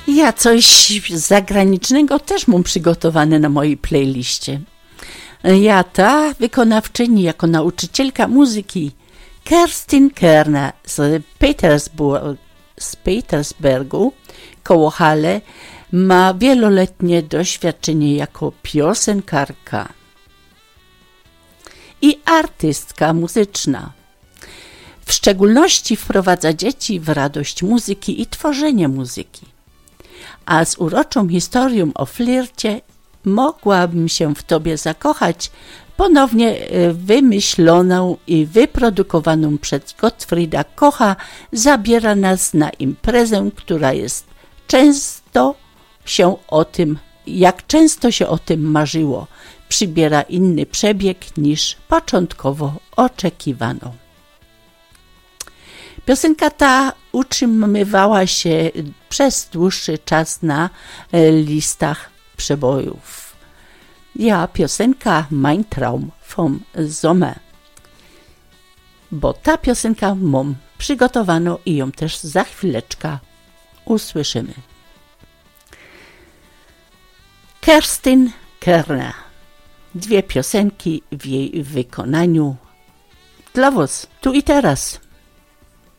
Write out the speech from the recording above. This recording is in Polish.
Ja coś zagranicznego też mam przygotowane na mojej playliście. Ja ta wykonawczyni jako nauczycielka muzyki Kerstin Kerner z Petersburgu koło Halle ma wieloletnie doświadczenie jako piosenkarka i artystka muzyczna. W szczególności wprowadza dzieci w radość muzyki i tworzenia muzyki. A z uroczą historią o flircie mogłabym się w tobie zakochać, ponownie wymyśloną i wyprodukowaną przez Gottfrieda Kocha zabiera nas na imprezę, która jest jak często się o tym marzyło, przybiera inny przebieg niż początkowo oczekiwano. Piosenka ta utrzymywała się przez dłuższy czas na listach przebojów. Ja piosenka Mein Traum vom Sommer, bo ta piosenka mam przygotowano i ją też za chwileczkę usłyszymy. Kerstin Kerner. 2 piosenki w jej wykonaniu dla was, tu i teraz.